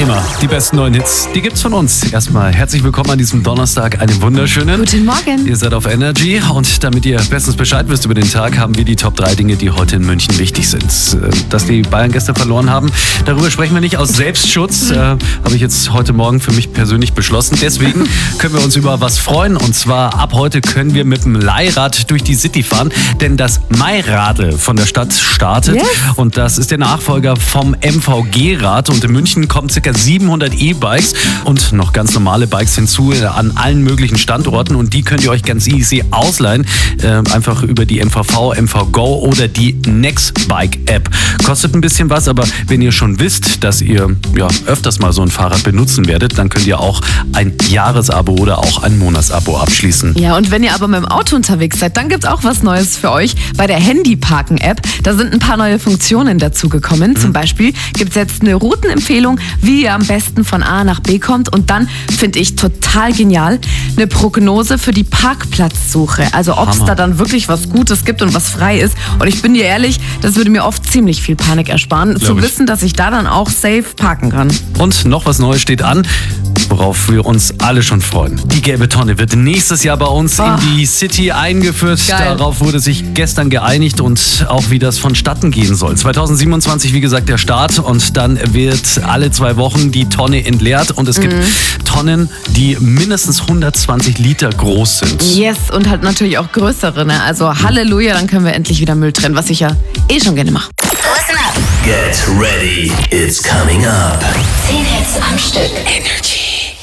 Immer die besten neuen Hits, die gibt's von uns. Erstmal herzlich willkommen an diesem Donnerstag, einen wunderschönen. Guten Morgen. Ihr seid auf Energy und damit ihr bestens Bescheid wisst über den Tag, haben wir die Top 3 Dinge, die heute in München wichtig sind. Dass die Bayern gestern verloren haben, darüber sprechen wir nicht aus Selbstschutz, habe ich jetzt heute Morgen für mich persönlich beschlossen. Deswegen können wir uns über was freuen und zwar ab heute können wir mit dem Leihrad durch die City fahren, denn das Mai-Radl von der Stadt startet und das ist der Nachfolger vom MVG-Rad und in München kommen ca. 700 E-Bikes und noch ganz normale Bikes hinzu an allen möglichen Standorten und die könnt ihr euch ganz easy ausleihen, einfach über die MVV, MVGo oder die Nextbike-App. Kostet ein bisschen was, aber wenn ihr schon wisst, dass ihr öfters mal so ein Fahrrad benutzen werdet, dann könnt ihr auch ein Jahresabo oder auch ein Monatsabo abschließen. Ja, und wenn ihr aber mit dem Auto unterwegs seid, dann gibt's auch was Neues für euch bei der Handyparken-App. Da sind ein paar neue Funktionen dazugekommen. Zum Beispiel gibt's jetzt eine Routenempfehlung, wie ihr am besten von A nach B kommt und dann, finde ich total genial, eine Prognose für die Parkplatzsuche. Also ob es da dann wirklich was Gutes gibt und was frei ist. Und ich bin dir ehrlich, das würde mir oft ziemlich viel Panik ersparen, zu wissen, dass ich da dann auch safe parken kann. Und noch was Neues steht an, worauf wir uns alle schon freuen. Die gelbe Tonne wird nächstes Jahr bei uns in die City eingeführt. Geil. Darauf wurde sich gestern geeinigt und auch wie das vonstatten gehen soll. 2027, wie gesagt, der Start und dann wird alle 2 Wochen die Tonne entleert und es gibt Tonnen, die mindestens 120 Liter groß sind. Yes, und halt natürlich auch größere, ne? Also Halleluja, dann können wir endlich wieder Müll trennen, was ich ja schon gerne mache. Listen up. Get ready, it's coming up. 10 Hits am Stück. Energy.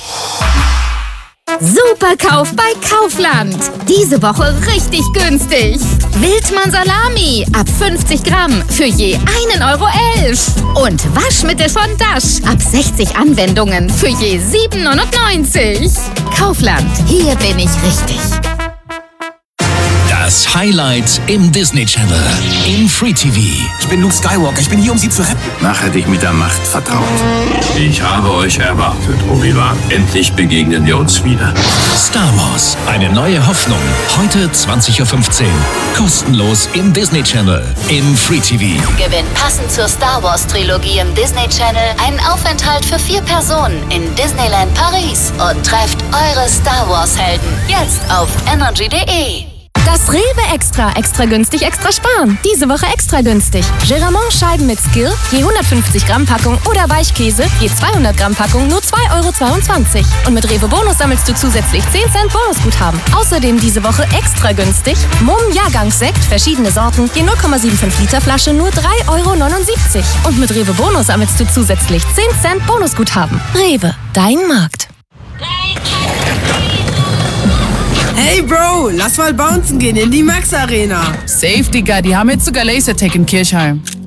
Superkauf bei Kaufland. Diese Woche richtig günstig. Wildmann Salami ab 50 Gramm für je 1,11 €. Und Waschmittel von Dash ab 60 Anwendungen für je 7,99 €. Kaufland, hier bin ich richtig. Das Highlight im Disney Channel, im Free TV. Ich bin Luke Skywalker, ich bin hier, um Sie zu retten. Mache dich mit der Macht vertraut. Ich habe euch erwartet, Obi-Wan. Endlich begegnen wir uns wieder. Star Wars, eine neue Hoffnung. Heute 20:15 Uhr. Kostenlos im Disney Channel, im Free TV. Gewinnt passend zur Star Wars Trilogie im Disney Channel einen Aufenthalt für 4 Personen in Disneyland Paris und trefft eure Star Wars Helden jetzt auf energy.de. Das Rewe Extra günstig, extra sparen. Diese Woche extra günstig. Geramont-Scheiben mit Skill, je 150 Gramm Packung oder Weichkäse, je 200 Gramm Packung, nur 2,22 €. Und mit Rewe Bonus sammelst du zusätzlich 10 Cent Bonusguthaben. Außerdem diese Woche extra günstig. Mumm Jahrgangssekt, verschiedene Sorten, je 0,75 Liter Flasche, nur 3,79 €. Und mit Rewe Bonus sammelst du zusätzlich 10 Cent Bonusguthaben. Rewe, dein Markt. Hey Bro, lass mal bouncen gehen in die Max Arena. Safe, Digga, die haben jetzt sogar Lasertag in Kirchheim.